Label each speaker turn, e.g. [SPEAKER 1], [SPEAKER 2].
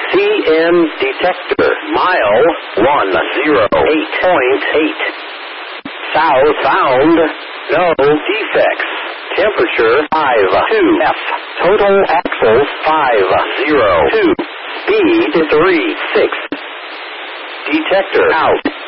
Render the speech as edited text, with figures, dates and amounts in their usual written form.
[SPEAKER 1] CM detector. Mile 108.8. South bound. No defects. Temperature 52F. Total axles 502. Speed 36. Detector out.